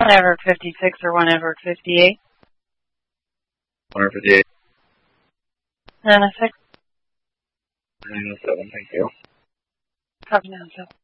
1 56 or 1 58. 158. 906. 907, thank you. Copy 907.